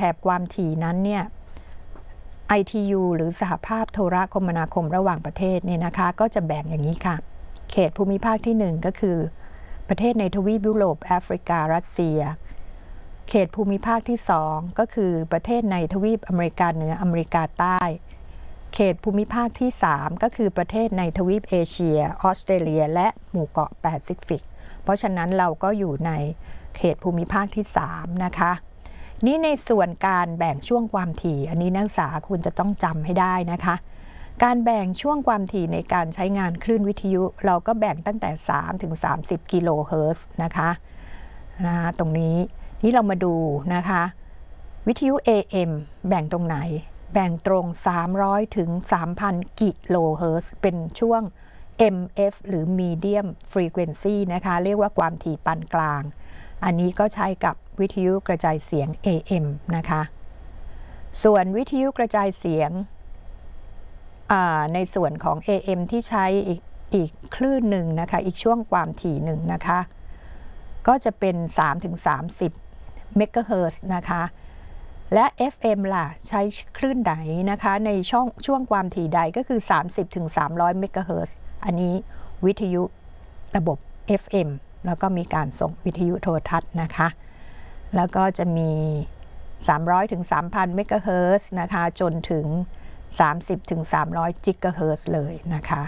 ถบความถี่นั้นเนี่ย ITU หรือสหภาพโทรคมนาคมระหว่างประเทศเนี่ยนะคะก็จะแบ่งอย่างนี้ค่ะเขตภูมิภาคที่1ก็คือประเทศในทวีปยุโรปแอฟริการัสเซียเขตภูมิภาคที่2ก็คือประเทศในทวีปอเมริกาเหนืออเมริกาใต้เขตภูมิภาคที่3ก็คือประเทศในทวีปเอเชียออสเตรเลียและหมู่เกาะแปซิฟิกเพราะฉะนั้นเราก็อยู่ในเขตภูมิภาคที่3นะคะนี่ในส่วนการแบ่งช่วงความถี่อันนี้นักศึกษาคุณจะต้องจำให้ได้นะคะการแบ่งช่วงความถี่ในการใช้งานคลื่นวิทยุเราก็แบ่งตั้งแต่3 ถึง 30 กิโลเฮิรตซ์นะคะตรงนี้นี่เรามาดูนะคะวิทยุ AM แบ่งตรงไหนแบ่งตรง300 ถึง 3,000 กิโลเฮิรตซ์เป็นช่วง MF หรือ Medium Frequency นะคะเรียกว่าความถี่ปานกลางอันนี้ก็ใช้กับวิทยุกระจายเสียง AM นะคะส่วนวิทยุกระจายเสียงในส่วนของ AM ที่ใช้อีกคลื่นหนึ่งนะคะอีกช่วงความถี่หนึ่งนะคะก็จะเป็น 3-30 เมกะเฮิรตซ์นะคะและ FM ล่ะใช้คลื่นไหนนะคะในช่วงความถี่ใดก็คือ 30-300 เมกะเฮิรตซ์อันนี้วิทยุระบบ FM แล้วก็มีการส่งวิทยุโทรทัศน์นะคะแล้วก็จะมี 300-3,000 เมกะเฮิรตซ์นะคะจนถึง 30-300 จิกะเฮิรตซ์เลยนะคะ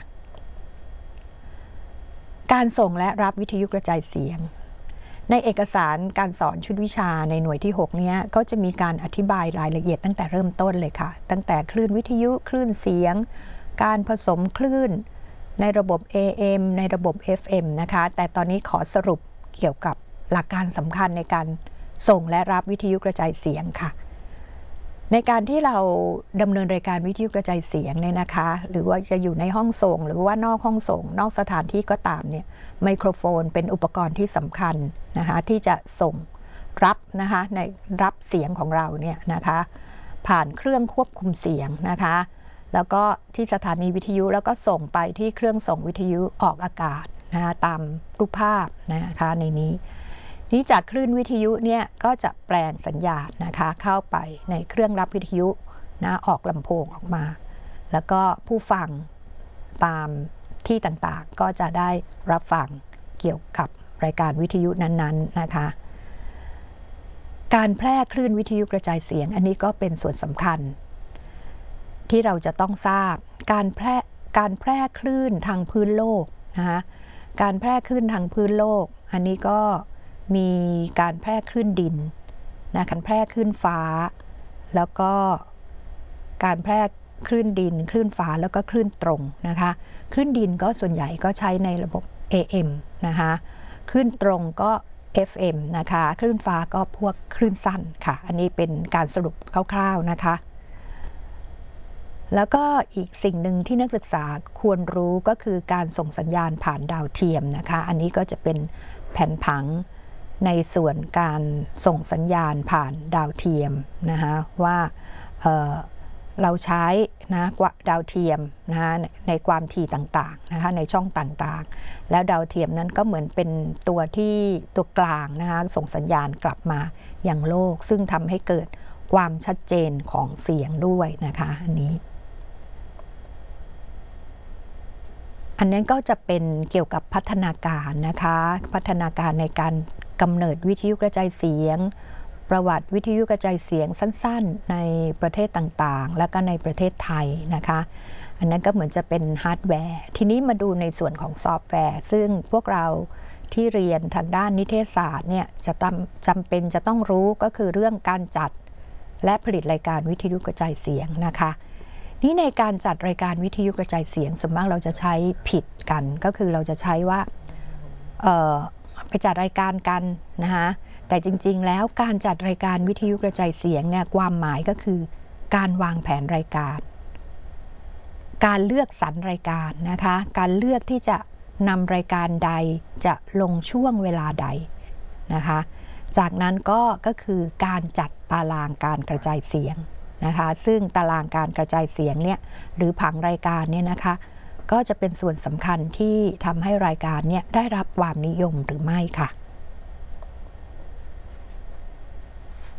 การส่งและรับวิทยุกระจายเสียงในเอกสารการสอนชุดวิชาในหน่วยที่6เนี้ยก็จะมีการอธิบายรายละเอียดตั้งแต่เริ่มต้นเลยค่ะตั้งแต่คลื่นวิทยุคลื่นเสียงการผสมคลื่นในระบบ AM ในระบบ FM นะคะแต่ตอนนี้ขอสรุปเกี่ยวกับหลักการสำคัญในการส่งและรับวิทยุกระจายเสียงค่ะในการที่เราดำเนินรายการวิทยุกระจายเสียงเนี่ยนะคะหรือว่าจะอยู่ในห้องส่งหรือว่านอกห้องส่งนอกสถานที่ก็ตามเนี่ยไมโครโฟนเป็นอุปกรณ์ที่สำคัญนะคะที่จะส่งรับนะคะในรับเสียงของเราเนี่ยนะคะผ่านเครื่องควบคุมเสียงนะคะแล้วก็ที่สถานีวิทยุแล้วก็ส่งไปที่เครื่องส่งวิทยุออกอากาศนะคะตามรูปภาพนะคะในนี้จากคลื่นวิทยุเนี่ยก็จะแปลงสัญญาณนะคะเข้าไปในเครื่องรับวิทยุนะออกลำโพงออกมาแล้วก็ผู้ฟังตามที่ต่างๆก็จะได้รับฟังเกี่ยวกับรายการวิทยุนั้นๆนะคะการแพร่คลื่นวิทยุกระจายเสียงอันนี้ก็เป็นส่วนสำคัญที่เราจะต้องทราบการแพร่คลื่นทางพื้นโลกนะคะการแพร่คลื่นทางพื้นโลกอันนี้ก็มีการแพร่คลื่นดินนะการแพร่คลื่นฟ้าแล้วก็การแพร่คลื่นดินคลื่นฟ้าแล้วก็คลื่นตรงนะคะคลื่นดินก็ส่วนใหญ่ก็ใช้ในระบบ AM นะคะคลื่นตรงก็ FM นะคะคลื่นฟ้าก็พวกคลื่นสั้นค่ะอันนี้เป็นการสรุปคร่าวๆนะคะแล้วก็อีกสิ่งหนึ่งที่นักศึกษาควรรู้ก็คือการส่งสัญญาณผ่านดาวเทียมนะคะอันนี้ก็จะเป็นแผนผังในส่วนการส่งสัญญาณผ่านดาวเทียมนะคะว่าเราใช้นะดาวเทียมนะคะในความถี่ต่างๆนะคะในช่องต่างๆแล้วดาวเทียมนั้นก็เหมือนเป็นตัวกลางนะคะส่งสัญญาณกลับมาอย่างโลกซึ่งทำให้เกิดความชัดเจนของเสียงด้วยนะคะอันนั้นก็จะเป็นเกี่ยวกับพัฒนาการนะคะพัฒนาการในการกำเนิดวิทยุกระจายเสียงประวัติวิทยุกระจายเสียงสั้นๆในประเทศต่างๆแล้วก็ในประเทศไทยนะคะอันนั้นก็เหมือนจะเป็นฮาร์ดแวร์ทีนี้มาดูในส่วนของซอฟต์แวร์ซึ่งพวกเราที่เรียนทางด้านนิเทศศาสตร์เนี่ยจะจำเป็นจะต้องรู้ก็คือเรื่องการจัดและผลิตรายการวิทยุกระจายเสียงนะคะนี่ในการจัดรายการวิทยุกระจายเสียงส่วนมากเราจะใช้ผิดกันก็คือเราจะใช้ว่าไปจัดรายการกันนะคะแต่จริงๆแล้วการจัดรายการวิทยุกระจายเสียงเนี่ยความหมายก็คือการวางแผนรายการการเลือกสรรรายการนะคะการเลือกที่จะนำรายการใดจะลงช่วงเวลาใดนะคะจากนั้นก็คือการจัดตารางการกระจายเสียงนะคะซึ่งตารางการกระจายเสียงเนี่ยหรือผังรายการเนี่ยนะคะก็จะเป็นส่วนสำคัญที่ทำให้รายการเนี่ยได้รับความนิยมหรือไม่ค่ะ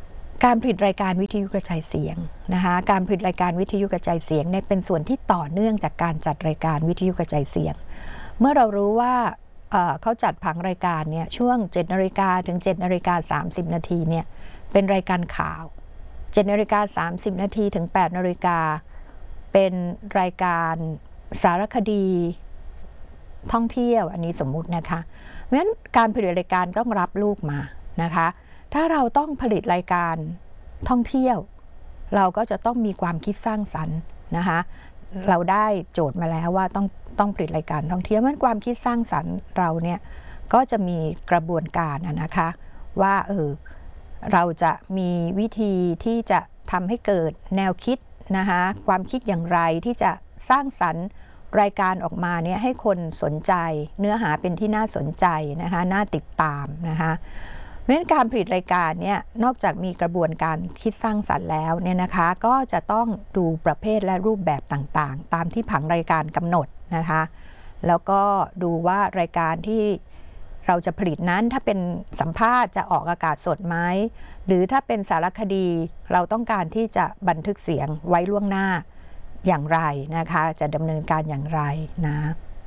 การผลิตรายการวิทยุกระจายเสียงนะคะการผลิตรายการวิทยุกระจายเสียงเนี่ยเป็นส่วนที่ต่อเนื่องจากการจัดรายการวิทยุกระจายเสียงเมื่อเรารู้ว่าเขาจัดผังรายการเนี่ยช่วง 7 นาฬิกาถึง 7 นาฬิกา 30 นาทีเนี่ยเป็นรายการข่าว 7 นาฬิกา 30 นาทีถึง 8 นาฬิกาเป็นรายการสารคดีท่องเที่ยวอันนี้สมมุตินะคะเพราะฉะนั้นการผลิตรายการต้องรับลูกมานะคะถ้าเราต้องผลิตรายการท่องเที่ยวเราก็จะต้องมีความคิดสร้างสรรค์นะคะเราได้โจทย์มาแล้วว่าต้องผลิตรายการท่องเที่ยวมันความคิดสร้างสรรค์เราเนี่ยก็จะมีกระบวนการนะคะว่าเราจะมีวิธีที่จะทำให้เกิดแนวคิดนะคะความคิดอย่างไรที่จะสร้างสรรค์รายการออกมาเนี่ยให้คนสนใจเนื้อหาเป็นที่น่าสนใจนะคะน่าติดตามนะคะเพราะฉะนั้นการผลิตรายการเนี่ยนอกจากมีกระบวนการคิดสร้างสรรค์แล้วเนี่ยนะคะก็จะต้องดูประเภทและรูปแบบต่างๆตามที่ผังรายการกำหนดนะคะแล้วก็ดูว่ารายการที่เราจะผลิตนั้นถ้าเป็นสัมภาษณ์จะออกอากาศสดไหมหรือถ้าเป็นสารคดีเราต้องการที่จะบันทึกเสียงไว้ล่วงหน้าอย่างไรนะคะจะดำเนินการอย่างไรนะ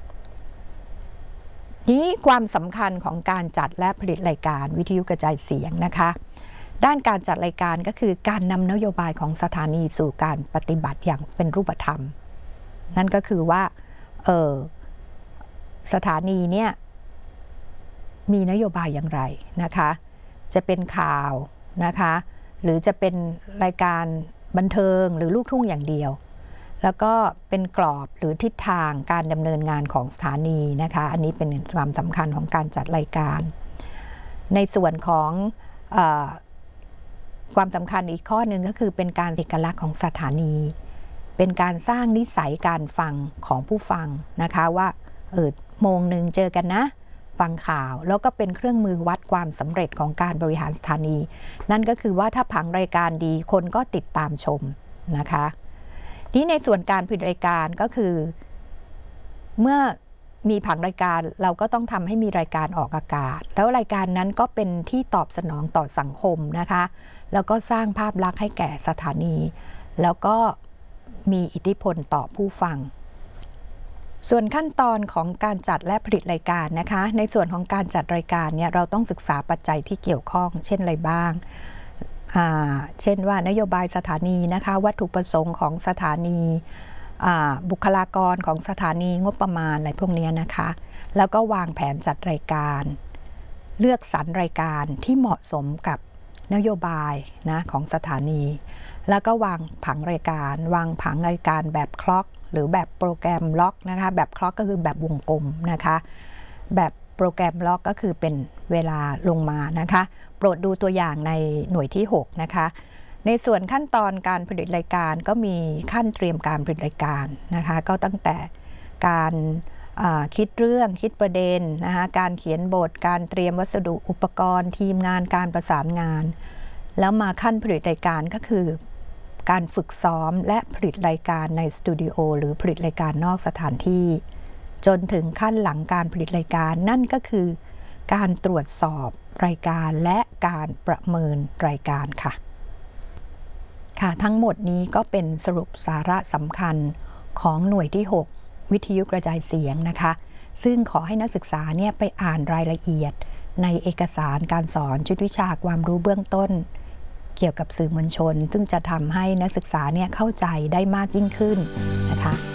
นี้ความสำคัญของการจัดและผลิตรายการวิทยุกระจายเสียงนะคะด้านการจัดรายการก็คือการนำนโยบายของสถานีสู่การปฏิบัติอย่างเป็นรูปธรรมนั่นก็คือว่าสถานีเนี่ยมีนโยบายอย่างไรนะคะจะเป็นข่าวนะคะหรือจะเป็นรายการบันเทิงหรือลูกทุ่งอย่างเดียวแล้วก็เป็นกรอบหรือทิศทางการดำเนินงานของสถานีนะคะอันนี้เป็นความสำคัญของการจัดรายการในส่วนของความสำคัญอีกข้อหนึ่งก็คือเป็นการเอกลักษณ์ของสถานีเป็นการสร้างนิสัยการฟังของผู้ฟังนะคะว่าโมงหนึ่งเจอกันนะฟังข่าวแล้วก็เป็นเครื่องมือวัดความสำเร็จของการบริหารสถานีนั่นก็คือว่าถ้าผังรายการดีคนก็ติดตามชมนะคะที่ในส่วนการผลิตรายการก็คือเมื่อมีผังรายการเราก็ต้องทำให้มีรายการออกอากาศแล้วรายการนั้นก็เป็นที่ตอบสนองต่อสังคมนะคะแล้วก็สร้างภาพลักษณ์ให้แก่สถานีแล้วก็มีอิทธิพลต่อผู้ฟังส่วนขั้นตอนของการจัดและผลิตรายการนะคะในส่วนของการจัดรายการเนี่ยเราต้องศึกษาปัจจัยที่เกี่ยวข้องเช่นอะไรบ้างเช่นว่านโยบายสถานีนะคะวัตถุประสงค์ของสถานีบุคลากรของสถานีงบประมาณอะไรพวกนี้นะคะแล้วก็วางแผนจัดรายการเลือกสรรรายการที่เหมาะสมกับนโยบายนะของสถานีแล้วก็วางผังรายการวางผังรายการแบบคล็อกหรือแบบโปรแกรมล็อกนะคะแบบคล็อกก็คือแบบวงกลมนะคะแบบโปรแกรมล็อกก็คือเป็นเวลาลงมานะคะโปรดดูตัวอย่างในหน่วยที่6นะคะในส่วนขั้นตอนการผลิตรายการก็มีขั้นเตรียมการผลิตรายการนะคะก็ตั้งแต่การคิดเรื่องคิดประเด็นนะคะการเขียนบทการเตรียมวัสดุอุปกรณ์ทีมงานการประสานงานแล้วมาขั้นผลิตรายการก็คือการฝึกซ้อมและผลิตรายการในสตูดิโอหรือผลิตรายการนอกสถานที่จนถึงขั้นหลังการผลิตรายการนั่นก็คือการตรวจสอบรายการและการประเมินรายการค่ะทั้งหมดนี้ก็เป็นสรุปสาระสำคัญของหน่วยที่6วิทยุกระจายเสียงนะคะซึ่งขอให้นักศึกษาเนี่ยไปอ่านรายละเอียดในเอกสารการสอนชุดวิชาความรู้เบื้องต้นเกี่ยวกับสื่อมวลชนซึ่งจะทำให้นักศึกษาเนี่ยเข้าใจได้มากยิ่งขึ้นนะคะ